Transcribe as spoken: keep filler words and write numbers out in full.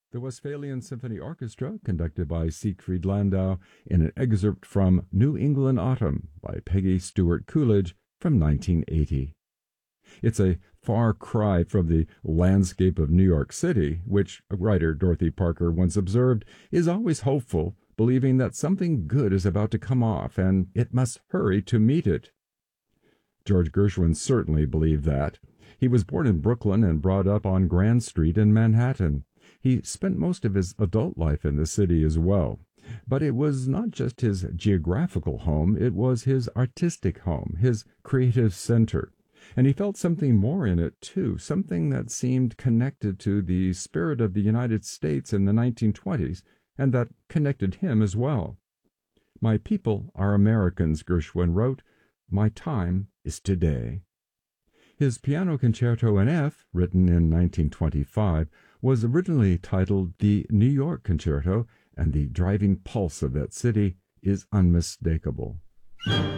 The Westphalian Symphony Orchestra, conducted by Siegfried Landau, in an excerpt from New England Autumn by Peggy Stewart Coolidge from nineteen eighty. It's a far cry from the landscape of New York City, which writer Dorothy Parker once observed is always hopeful, believing that something good is about to come off and it must hurry to meet it. George Gershwin certainly believed that. He was born in Brooklyn and brought up on Grand Street in Manhattan. He spent most of his adult life in the city as well. But it was not just his geographical home, it was his artistic home, his creative center. And he felt something more in it, too, something that seemed connected to the spirit of the United States in the nineteen twenties, and that connected him as well. "My people are Americans," Gershwin wrote. "My time is today." His piano concerto in F, written in nineteen twenty-five, was originally titled the New York Concerto, and the driving pulse of that city is unmistakable.